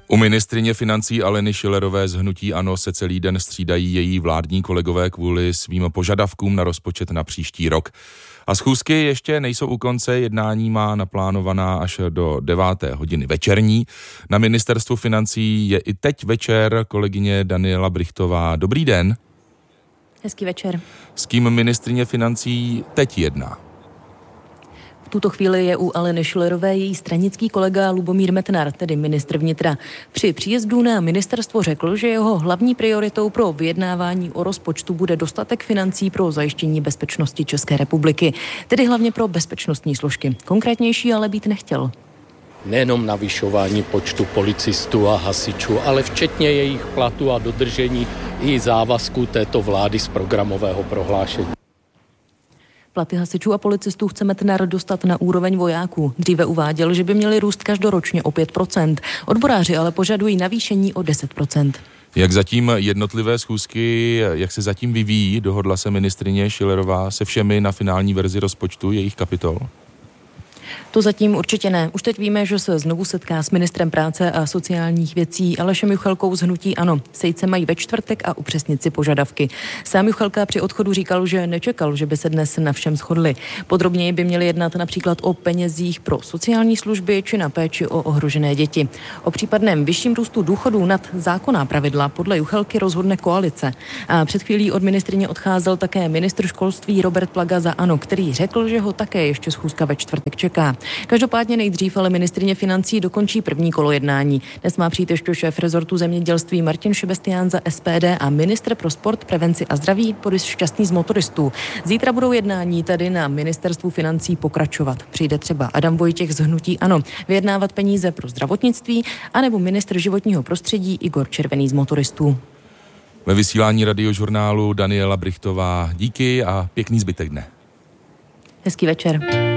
U ministryně financí Aleny Schillerové z hnutí ANO se celý den střídají její vládní kolegové kvůli svým požadavkům na rozpočet na příští rok. A schůzky ještě nejsou u konce, jednání má naplánovaná až do 9. hodiny večerní. Na ministerstvu financí je i teď večer kolegyně Daniela Brychtová. Dobrý den. Hezký večer. S kým ministryně financí teď jedná? V tuto chvíli je u Aleny Schillerové její stranický kolega Lubomír Metnar, tedy ministr vnitra. Při příjezdu na ministerstvo řekl, že jeho hlavní prioritou pro vyjednávání o rozpočtu bude dostatek financí pro zajištění bezpečnosti České republiky, tedy hlavně pro bezpečnostní složky. Konkrétnější ale být nechtěl. Nejenom navyšování počtu policistů a hasičů, ale včetně jejich platu a dodržení i závazků této vlády z programového prohlášení. Platy hasičů a policistů chce Metnar dostat na úroveň vojáků. Dříve uváděl, že by měly růst každoročně o 5%. Odboráři ale požadují navýšení o 10%. Jak zatím jednotlivé schůzky, jak se zatím vyvíjí, dohodla se ministryně Schillerová se všemi na finální verzi rozpočtu jejich kapitol? To zatím určitě ne. Už teď víme, že se znovu setká s ministrem práce a sociálních věcí Alešem Juchelkou z hnutí ANO. Sejít se mají ve čtvrtek a upřesnit si požadavky. Sám Juchelka při odchodu říkal, že nečekal, že by se dnes na všem shodli. Podrobněji by měli jednat například o penězích pro sociální služby či na péči o ohrožené děti. O případném vyšším růstu důchodů nad zákonná pravidla podle Juchelky rozhodne koalice. A před chvílí od ministryně odcházel také ministr školství Robert Plaga za ANO, který řekl, že ho také ještě schůzka ve čtvrtek čeká. Každopádně nejdřív ale ministryně financí dokončí první kolo jednání. Dnes má přijít ještě šéf rezortu zemědělství Martin Šebestián za SPD a ministr pro sport, prevenci a zdraví Boris Šťastný z motoristů. Zítra budou jednání tady na ministerstvu financí pokračovat. Přijde třeba Adam Vojtěch z hnutí ANO vyjednávat peníze pro zdravotnictví, anebo ministr životního prostředí Igor Červený z motoristů. Ve vysílání radiožurnálu Daniela Brychtová díky a pěkný zbytek dne. Hezký večer.